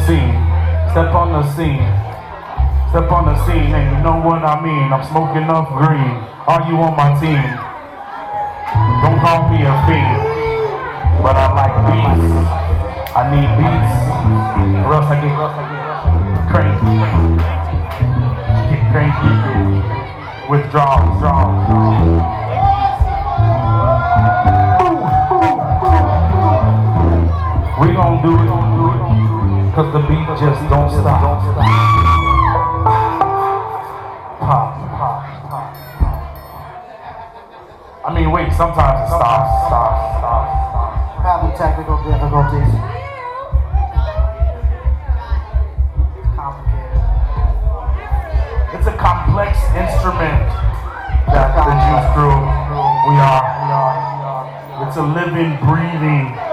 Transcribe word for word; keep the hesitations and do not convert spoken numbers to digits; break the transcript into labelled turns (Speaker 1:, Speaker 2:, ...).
Speaker 1: scene, step on the scene, step on the scene, and you know what I mean. I'm smoking up green. Are you on my team? Don't call me a fiend, but I like beats. I need beats, or else I get cranky, get cranky, withdraw, withdraw. We gon' do it, cause the beat just don't stop. Pop, pop, pop. I mean, wait, sometimes it stops, stops, stops, stops.
Speaker 2: We're having technical difficulties. It's complicated.
Speaker 1: It's a complex instrument that the Juice Crew, we are. It's a living, breathing